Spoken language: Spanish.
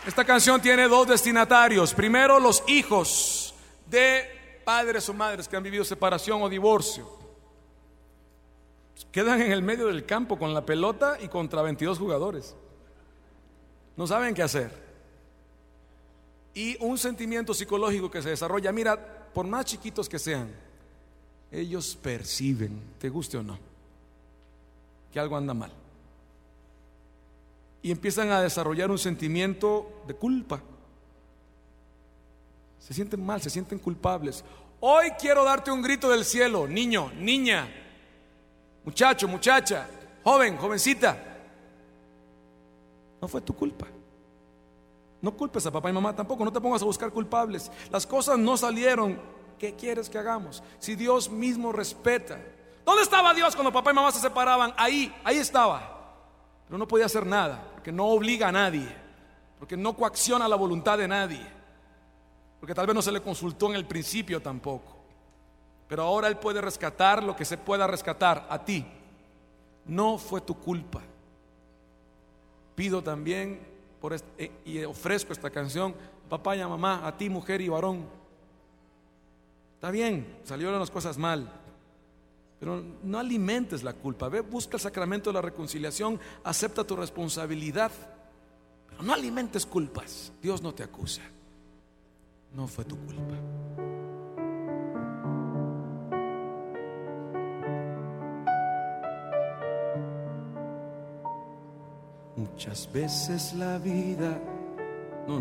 Esta canción tiene dos destinatarios. Primero, los hijos de padres o madres que han vivido separación o divorcio. Quedan en el medio del campo con la pelota y contra 22 jugadores. No saben qué hacer. Y un sentimiento psicológico que se desarrolla. Mira, por más chiquitos que sean, ellos perciben, te guste o no, que algo anda mal. Y empiezan a desarrollar un sentimiento de culpa. Se sienten mal, se sienten culpables. Hoy quiero darte un grito del cielo, niño, niña, muchacho, muchacha, joven, jovencita. No fue tu culpa. No culpes a papá y mamá tampoco, no te pongas a buscar culpables. Las cosas no salieron. ¿Qué quieres que hagamos? Si Dios mismo respeta. ¿Dónde estaba Dios cuando papá y mamá se separaban? Ahí estaba. Pero no podía hacer nada, porque no obliga a nadie, porque no coacciona la voluntad de nadie, porque tal vez no se le consultó en el principio tampoco. Pero ahora Él puede rescatar lo que se pueda rescatar a ti. No fue tu culpa. Pido también y ofrezco esta canción, papá y a mamá, a ti mujer y varón. Está bien, salieron las cosas mal, pero no alimentes la culpa. Ve, busca el sacramento de la reconciliación, acepta tu responsabilidad, pero no alimentes culpas. Dios no te acusa. No fue tu culpa. Muchas veces la vida